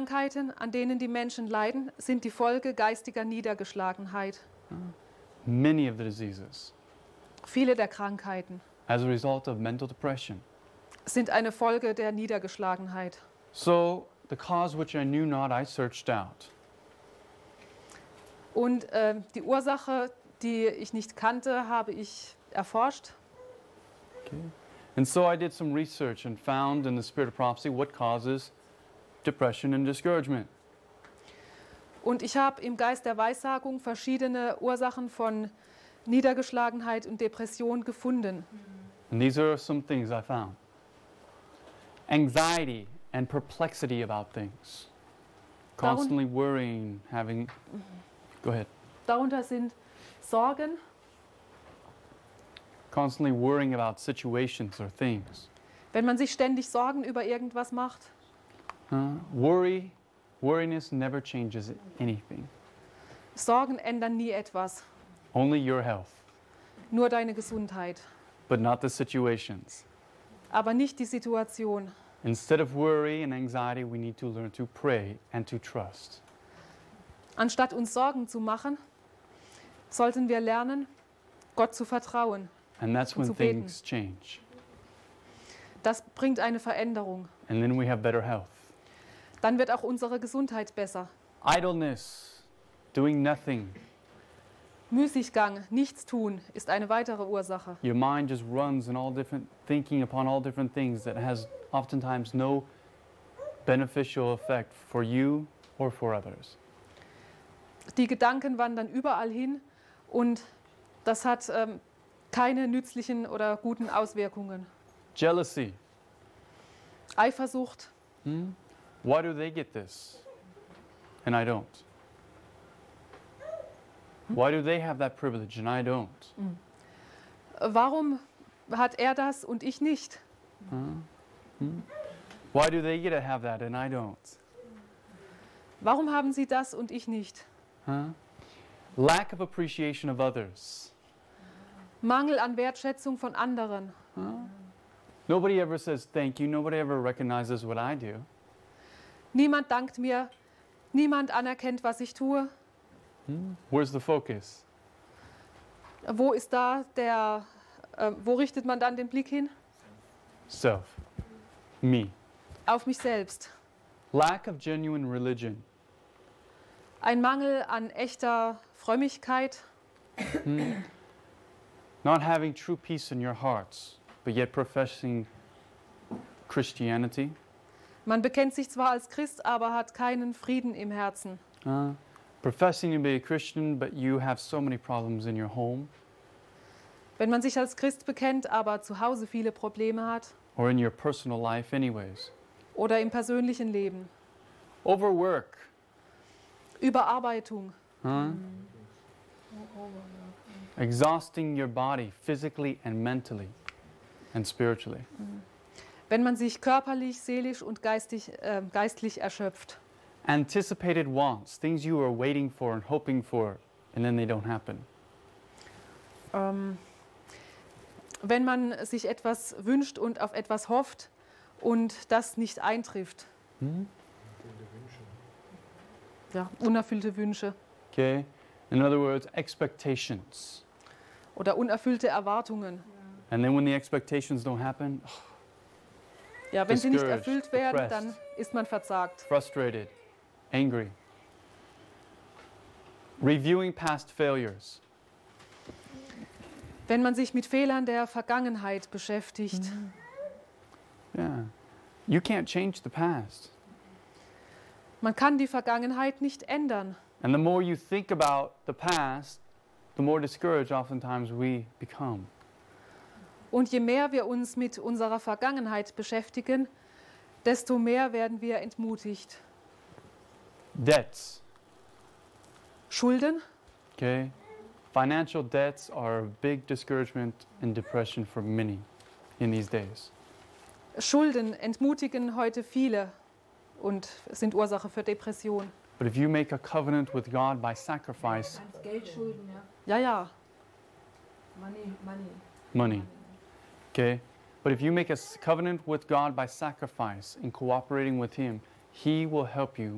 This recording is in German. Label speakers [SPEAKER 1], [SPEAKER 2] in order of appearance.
[SPEAKER 1] Krankheiten, an denen die Menschen leiden, sind die Folge geistiger Niedergeschlagenheit.
[SPEAKER 2] Many of the diseases,
[SPEAKER 1] Viele der Krankheiten
[SPEAKER 2] as a result of mental depression.
[SPEAKER 1] sind eine Folge der Niedergeschlagenheit.
[SPEAKER 2] So, the cause which I knew not, I searched out.
[SPEAKER 1] Und die Ursache, die ich nicht kannte, habe ich erforscht.
[SPEAKER 2] Okay. And so I did some research and found in the spirit of prophecy what causes depression and discouragement.
[SPEAKER 1] Und ich habe im Geist der Weissagung verschiedene Ursachen von Niedergeschlagenheit und Depression gefunden.
[SPEAKER 2] And these are some things I found. Anxiety and perplexity about things. Constantly worrying, having... Go ahead.
[SPEAKER 1] Darunter sind Sorgen,
[SPEAKER 2] Constantly worrying about situations or things.
[SPEAKER 1] wenn man sich ständig Sorgen über irgendwas macht.
[SPEAKER 2] Worriness never changes anything.
[SPEAKER 1] Sorgen ändern nie etwas,
[SPEAKER 2] Only your health,
[SPEAKER 1] nur deine Gesundheit,
[SPEAKER 2] but not the situations.
[SPEAKER 1] aber nicht die Situation.
[SPEAKER 2] Instead of worry and anxiety, we need to learn to pray and to trust.
[SPEAKER 1] Anstatt uns Sorgen zu machen, sollten wir lernen, Gott zu vertrauen.
[SPEAKER 2] And that's when
[SPEAKER 1] zu beten.
[SPEAKER 2] things change.
[SPEAKER 1] Das bringt eine Veränderung.
[SPEAKER 2] And then we have better health.
[SPEAKER 1] Dann wird auch unsere Gesundheit besser.
[SPEAKER 2] Idleness, doing nothing.
[SPEAKER 1] Müßiggang, nichts tun, ist eine weitere Ursache.
[SPEAKER 2] Your mind just runs in all different, thinking upon all different things that has oftentimes no beneficial effect for you or for others.
[SPEAKER 1] Die Gedanken wandern überall hin und das hat keine nützlichen oder guten Auswirkungen.
[SPEAKER 2] Jealousy.
[SPEAKER 1] Eifersucht.
[SPEAKER 2] Why do they get this and I don't? Why do they have that privilege and I don't?
[SPEAKER 1] Warum hat er das und ich nicht?
[SPEAKER 2] Why do they get to have that and I don't?
[SPEAKER 1] Warum haben sie das und ich nicht?
[SPEAKER 2] Lack of appreciation of others.
[SPEAKER 1] Mangel an Wertschätzung von anderen.
[SPEAKER 2] Nobody ever says thank you. Nobody ever recognizes what I do.
[SPEAKER 1] Niemand dankt mir, niemand anerkennt, was ich tue.
[SPEAKER 2] Where's the focus?
[SPEAKER 1] Wo ist da wo richtet man dann den Blick hin?
[SPEAKER 2] Self. Me.
[SPEAKER 1] Auf mich selbst.
[SPEAKER 2] Lack of genuine religion.
[SPEAKER 1] Ein Mangel an echter Frömmigkeit.
[SPEAKER 2] Not having true peace in your hearts, but yet professing Christianity.
[SPEAKER 1] Man bekennt sich zwar als Christ, aber hat keinen Frieden im Herzen.
[SPEAKER 2] Professing to be a Christian, but you have so many problems in your home.
[SPEAKER 1] Wenn man sich als Christ bekennt, aber zu Hause viele Probleme hat.
[SPEAKER 2] Or in your personal life anyways.
[SPEAKER 1] Oder im persönlichen Leben.
[SPEAKER 2] Overwork.
[SPEAKER 1] Überarbeitung.
[SPEAKER 2] Exhausting your body physically and mentally and spiritually.
[SPEAKER 1] Wenn man sich körperlich, seelisch und geistlich erschöpft.
[SPEAKER 2] Anticipated wants, things you are waiting for and hoping for, and then they don't happen.
[SPEAKER 1] Wenn man sich etwas wünscht und auf etwas hofft und das nicht eintrifft. Ja, unerfüllte Wünsche.
[SPEAKER 2] Okay? In other words, expectations.
[SPEAKER 1] Oder unerfüllte Erwartungen.
[SPEAKER 2] And then when the expectations don't happen,
[SPEAKER 1] Ja, wenn sie nicht
[SPEAKER 2] discouraged,
[SPEAKER 1] erfüllt werden,
[SPEAKER 2] depressed.
[SPEAKER 1] dann ist man verzagt.
[SPEAKER 2] frustrated, angry. Reviewing past failures.
[SPEAKER 1] Wenn man sich mit Fehlern der Vergangenheit beschäftigt.
[SPEAKER 2] Yeah. You can't change the past.
[SPEAKER 1] Man kann die Vergangenheit nicht ändern.
[SPEAKER 2] And the more you think about the past, the more discouraged oftentimes we become.
[SPEAKER 1] Und je mehr wir uns mit unserer Vergangenheit beschäftigen, desto mehr werden wir entmutigt.
[SPEAKER 2] Debts.
[SPEAKER 1] Schulden.
[SPEAKER 2] Okay? Financial debts are a big discouragement and depression for many in these days.
[SPEAKER 1] Schulden entmutigen heute viele und sind Ursache für Depression.
[SPEAKER 2] But if you make a covenant with God by sacrifice,
[SPEAKER 3] Geldschulden, ja.
[SPEAKER 1] Ja.
[SPEAKER 2] money, okay? But if you make a covenant with God by sacrifice and cooperating with Him, He will help you